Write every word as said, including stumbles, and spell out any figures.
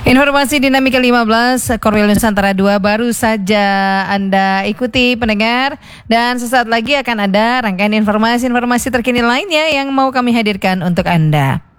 Informasi Dinamika lima belas Korwil Nusantara dua baru saja Anda ikuti pendengar, dan sesaat lagi akan ada rangkaian informasi-informasi terkini lainnya yang mau kami hadirkan untuk Anda.